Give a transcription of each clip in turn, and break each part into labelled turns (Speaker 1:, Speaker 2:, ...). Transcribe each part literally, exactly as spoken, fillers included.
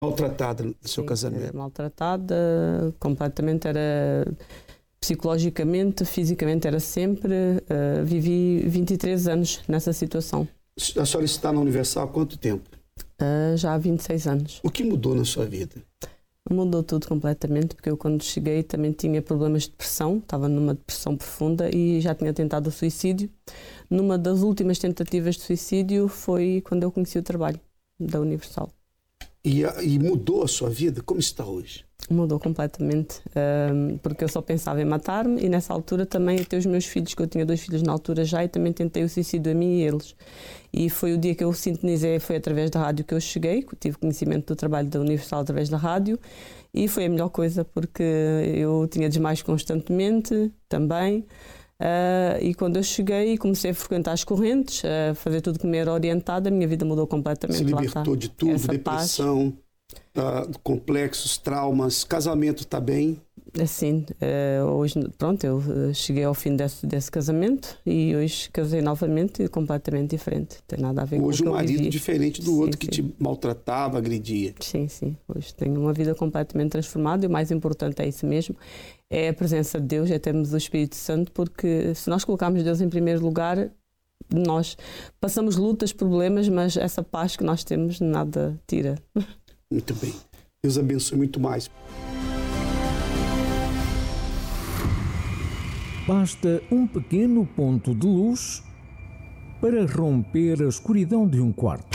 Speaker 1: Maltratada no seu
Speaker 2: Sim,
Speaker 1: casamento?
Speaker 2: Era maltratada, completamente, era psicologicamente, fisicamente, era sempre. Uh, vivi vinte e três anos nessa situação.
Speaker 1: A senhora está na Universal há quanto tempo?
Speaker 2: Uh, já há vinte e seis anos.
Speaker 1: O que mudou na sua vida?
Speaker 2: Mudou tudo completamente, porque eu quando cheguei também tinha problemas de depressão, estava numa depressão profunda e já tinha tentado o suicídio. Numa das últimas tentativas de suicídio foi quando eu conheci o trabalho da Universal.
Speaker 1: E, e mudou a sua vida? Como está hoje?
Speaker 2: Mudou completamente, um, porque eu só pensava em matar-me e nessa altura também até os meus filhos, que eu tinha dois filhos na altura já, e também tentei o suicídio a mim e eles. E foi o dia que eu sintonizei, foi através da rádio que eu cheguei, que tive conhecimento do trabalho da Universal através da rádio, e foi a melhor coisa porque eu tinha desmaios constantemente também. Uh, e quando eu cheguei e comecei a frequentar as correntes, a fazer tudo que me era orientado, a minha vida mudou completamente.
Speaker 1: Se libertou de tudo, essa depressão, uh, complexos, traumas, casamento está bem?
Speaker 2: Assim, uh, hoje, pronto, eu cheguei ao fim desse, desse casamento e hoje casei novamente e completamente diferente. Não tem nada a ver
Speaker 1: hoje
Speaker 2: com o
Speaker 1: um
Speaker 2: que eu
Speaker 1: marido
Speaker 2: vivi.
Speaker 1: diferente do
Speaker 2: sim,
Speaker 1: outro que
Speaker 2: sim.
Speaker 1: te maltratava, agredia.
Speaker 2: Sim, sim. Hoje tenho uma vida completamente transformada e o mais importante é isso mesmo. É a presença de Deus, é termos o Espírito Santo, porque se nós colocarmos Deus em primeiro lugar, nós passamos lutas, problemas, mas essa paz que nós temos nada tira.
Speaker 1: Muito bem. Deus abençoe muito mais.
Speaker 3: Basta um pequeno ponto de luz para romper a escuridão de um quarto.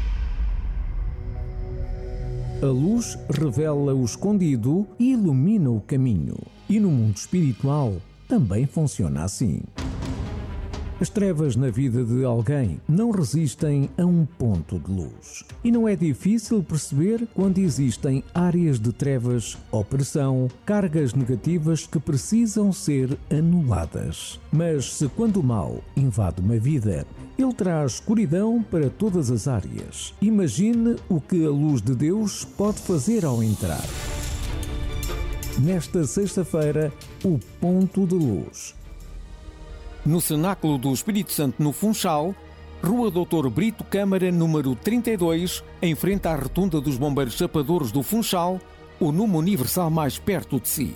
Speaker 3: A luz revela o escondido e ilumina o caminho. E no mundo espiritual também funciona assim. As trevas na vida de alguém não resistem a um ponto de luz. E não é difícil perceber quando existem áreas de trevas, opressão, cargas negativas que precisam ser anuladas. Mas se quando o mal invade uma vida, ele traz escuridão para todas as áreas. Imagine o que a luz de Deus pode fazer ao entrar. Nesta sexta-feira, o ponto de luz.
Speaker 4: No Cenáculo do Espírito Santo, no Funchal, Rua doutor Brito Câmara, número trinta e dois, em frente à rotunda dos Bombeiros Chapadores do Funchal, o Numa Universal mais perto de si.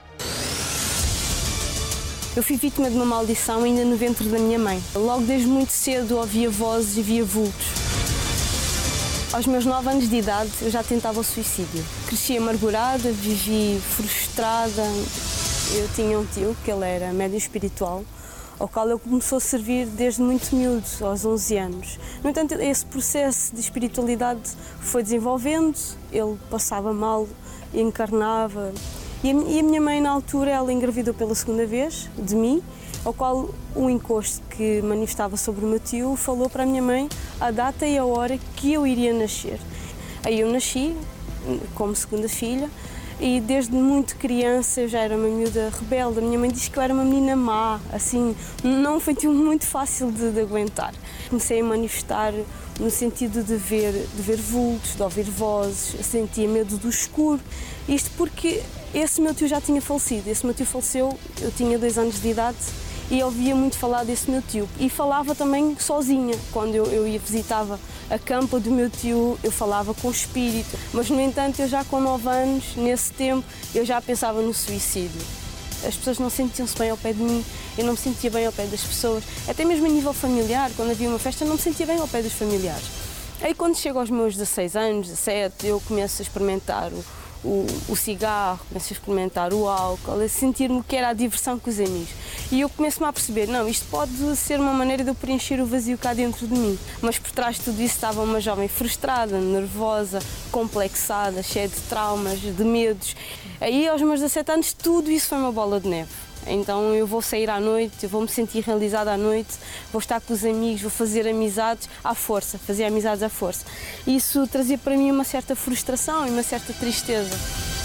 Speaker 5: Eu fui vítima de uma maldição ainda no ventre da minha mãe. Logo desde muito cedo ouvia vozes e via vultos. Aos meus nove anos de idade eu já tentava o suicídio. Cresci amargurada, vivi frustrada. Eu tinha um tio, que ele era médium espiritual, ao qual ele começou a servir desde muito miúdo, aos onze anos. No entanto, esse processo de espiritualidade foi desenvolvendo, ele passava mal, encarnava. E a minha mãe, na altura, ela engravidou pela segunda vez de mim, ao qual o encosto que manifestava sobre o meu tio falou para a minha mãe a data e a hora que eu iria nascer. Aí eu nasci como segunda filha e desde muito criança eu já era uma miúda rebelde. A minha mãe disse que eu era uma menina má, assim, não foi muito fácil de, de aguentar. Comecei a manifestar no sentido de ver, de ver vultos, de ouvir vozes, sentia medo do escuro. Isto porque esse meu tio já tinha falecido. Esse meu tio faleceu, eu tinha dois anos de idade e eu ouvia muito falar desse meu tio. E falava também sozinha. Quando eu, eu ia visitava a campa do meu tio, eu falava com o espírito. Mas, no entanto, eu já com nove anos, nesse tempo, eu já pensava no suicídio. As pessoas não sentiam-se bem ao pé de mim, eu não me sentia bem ao pé das pessoas. Até mesmo a nível familiar, quando havia uma festa, eu não me sentia bem ao pé dos familiares. Aí, quando chego aos meus dezasseis anos, dezassete, eu começo a experimentar o, o, o cigarro, começo a experimentar o álcool, a sentir-me que era a diversão com os amigos. E eu começo-me a perceber, não, isto pode ser uma maneira de eu preencher o vazio cá dentro de mim. Mas por trás de tudo isso estava uma jovem frustrada, nervosa, complexada, cheia de traumas, de medos. Aí, aos meus dezassete anos, tudo isso foi uma bola de neve. Então eu vou sair à noite, eu vou me sentir realizada à noite, vou estar com os amigos, vou fazer amizades à força, fazer amizades à força. Isso trazia para mim uma certa frustração e uma certa tristeza.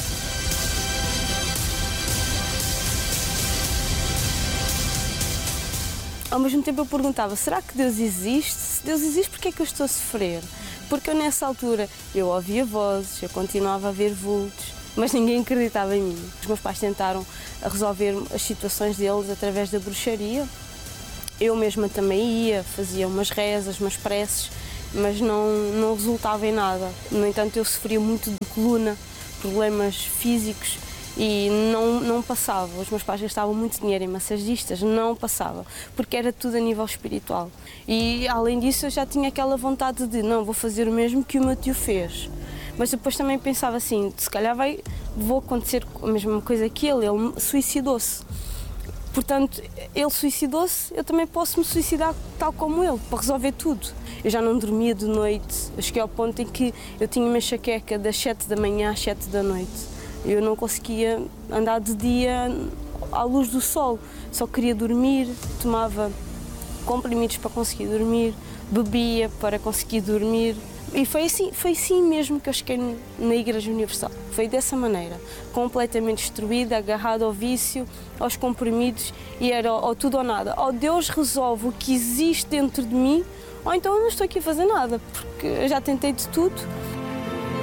Speaker 5: Ao mesmo tempo eu perguntava, será que Deus existe? Se Deus existe, por que é que eu estou a sofrer? Porque eu nessa altura eu ouvia vozes, eu continuava a ver vultos, mas ninguém acreditava em mim. Os meus pais tentaram resolver as situações deles através da bruxaria. Eu mesma também ia, fazia umas rezas, umas preces mas não, não resultava em nada. No entanto, eu sofria muito de coluna, problemas físicos e não, não passava. Os meus pais gastavam muito dinheiro em massagistas, não passava, porque era tudo a nível espiritual. E além disso eu já tinha aquela vontade de não, vou fazer o mesmo que o meu tio fez. Mas depois também pensava assim, se calhar vai, vou acontecer a mesma coisa que ele, ele suicidou-se. Portanto, ele suicidou-se, eu também posso me suicidar tal como ele, para resolver tudo. Eu já não dormia de noite, eu cheguei ao ponto em que eu tinha uma enxaqueca das sete da manhã às sete da noite. Eu não conseguia andar de dia à luz do sol, só queria dormir, tomava comprimidos para conseguir dormir, bebia para conseguir dormir. E foi assim, foi assim mesmo que eu cheguei na Igreja Universal. Foi dessa maneira, completamente destruída, agarrada ao vício, aos comprimidos, e era ou tudo ou nada. Ou Deus resolve o que existe dentro de mim, ou então eu não estou aqui a fazer nada, porque eu já tentei de tudo